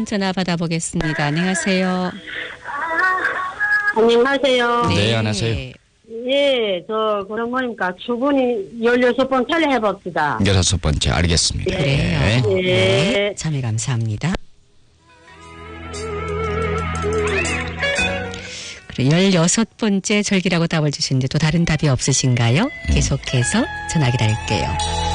전화 받아보겠습니다. 안녕하세요. 안녕하세요. 네, 안녕하세요. 예, 그럼 뭐니까 주분이 16번 차례 해봅시다. 16번째, 알겠습니다. 그래요. 네. 네. 참여 감사합니다. 그래, 16번째 절기라고 답을 주시는데 또 다른 답이 없으신가요? 계속해서 전화 기다릴게요.